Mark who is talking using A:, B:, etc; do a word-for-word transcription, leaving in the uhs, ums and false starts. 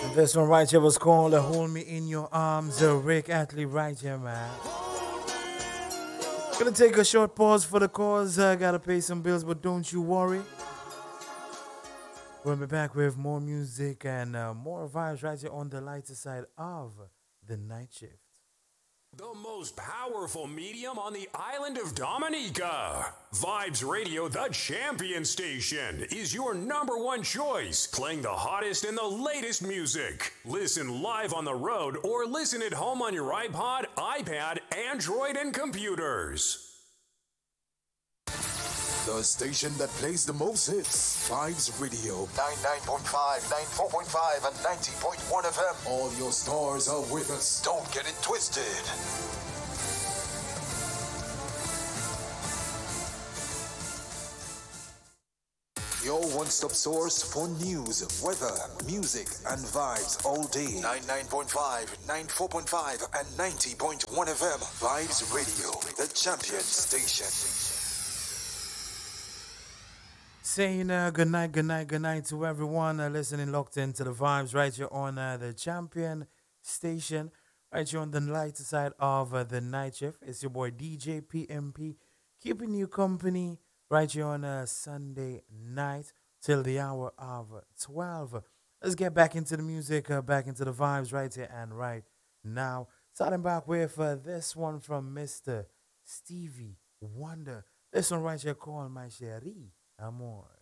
A: This one right here was called uh, Hold Me In Your Arms, uh, Rick Astley right here, man. Gonna take a short pause for the cause. I uh, gotta pay some bills, but don't you worry. We'll be back with more music and uh, more vibes right here on the lighter side of the night shift.
B: The most powerful medium on the island of Dominica. Vibes Radio, the champion station, is your number one choice, playing the hottest and the latest music. Listen live on the road or listen at home on your iPod, iPad, Android, and computers.
C: The station that plays the most hits, Vibes Radio.
D: ninety-nine point five, ninety-four point five, and ninety point one F M.
C: All your stars are with us.
D: Don't get it twisted. Your one-stop source for news, weather, music, and vibes all day. ninety-nine point five, ninety-four point five, and ninety point one F M. Vibes Radio, the champion station.
A: Saying uh, good night, good night, good night to everyone uh, listening, locked into the vibes right here on uh, the champion station, right here on the lighter side of uh, the night shift. It's your boy D J P M P, keeping you company right here on a Sunday night till the hour of twelve. Let's get back into the music, uh, back into the vibes right here and right now. Starting back with uh, this one from Mister Stevie Wonder. This one right here called My Cherie Amor.